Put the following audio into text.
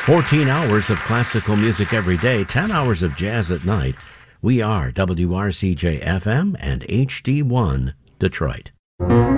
14 hours of classical music every day, 10 hours of jazz at night. We are WRCJ FM and HD1 Detroit.